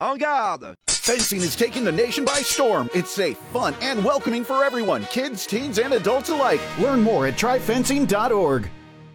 En garde! Fencing is taking the nation by storm. It's safe, fun, and welcoming for everyone, kids, teens, and adults alike. Learn more at tryfencing.org.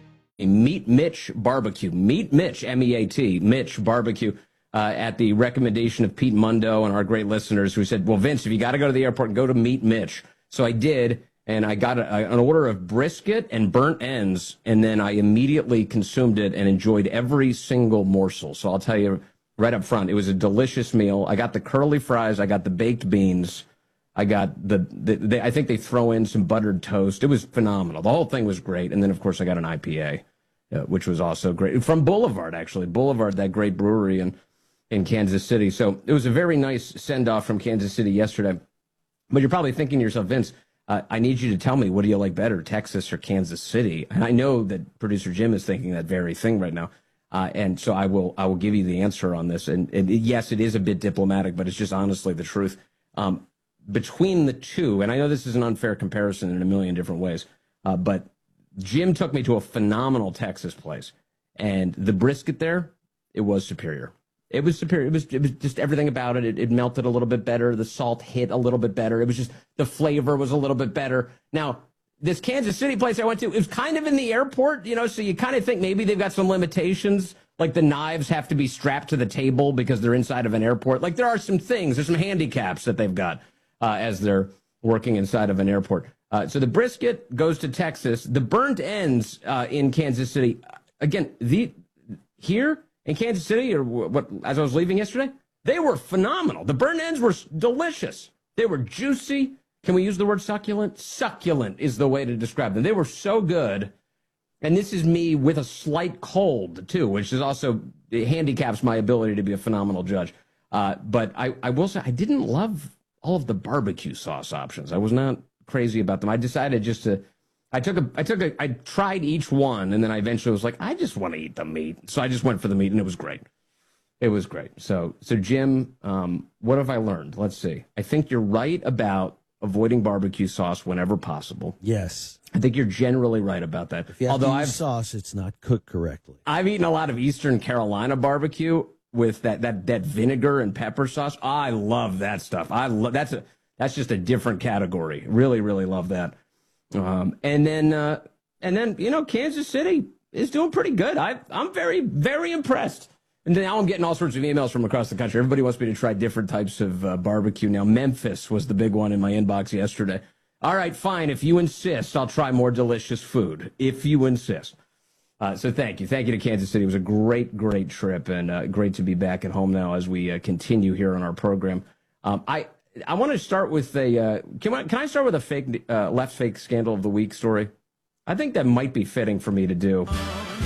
Meet Mitch Barbecue. Meet Mitch, M-E-A-T, Mitch Barbecue, at the recommendation of Pete Mundo and our great listeners who said, well, Vince, if you got to go to the airport, go to Meet Mitch. So I did, and I got an order of brisket and burnt ends, and then I immediately consumed it and enjoyed every single morsel. So I'll tell you right up front, it was a delicious meal. I got the curly fries. I got the baked beans. I got I think they throw in some buttered toast. It was phenomenal. The whole thing was great. And then, of course, I got an IPA, which was also great. From Boulevard, actually. Boulevard, that great brewery in Kansas City. So it was a very nice send-off from Kansas City yesterday. But you're probably thinking to yourself, Vince, I need you to tell me, what do you like better, Texas or Kansas City? And I know that producer Jim is thinking that very thing right now. And so I will give you the answer on this. And yes, it is a bit diplomatic, but it's just honestly the truth. Between the two, and I know this is an unfair comparison in a million different ways, but Jim took me to a phenomenal Texas place, and the brisket there, it was superior. It was superior. It was just everything about it. It melted a little bit better. The salt hit a little bit better. It was just, the flavor was a little bit better. Now, this Kansas City place I went to, it was kind of in the airport, so you kind of think maybe they've got some limitations, like the knives have to be strapped to the table because they're inside of an airport. Like, there are some things, there's some handicaps that they've got as they're working inside of an airport. So the brisket goes to Texas. The burnt ends in Kansas City, again, here in Kansas City, or what, as I was leaving yesterday, they were phenomenal. The burnt ends were delicious. They were juicy. Can we use the word succulent? Succulent is the way to describe them. They were so good. And this is me with a slight cold, too, which is also, it handicaps my ability to be a phenomenal judge. But I will say, I didn't love all of the barbecue sauce options. I was not crazy about them. I decided just to, I tried each one, and then I eventually was like, I just want to eat the meat. So I just went for the meat, and it was great. It was great. So Jim, what have I learned? Let's see. I think you're right about avoiding barbecue sauce whenever possible. Yes. I think you're generally right about that. If you have to use sauce, it's not cooked correctly. I've eaten a lot of Eastern Carolina barbecue with that vinegar and pepper sauce. I love that stuff. That's just a different category. Really, really love that. And then Kansas City is doing pretty good. I'm very, very impressed. And now I'm getting all sorts of emails from across the country. Everybody wants me to try different types of barbecue now. Memphis was the big one in my inbox yesterday. All right, fine. If you insist, I'll try more delicious food. If you insist. So thank you. Thank you to Kansas City. It was a great, great trip, and great to be back at home now as we continue here on our program. I want to start with can I start with a fake left fake scandal of the week story? I think that might be fitting for me to do.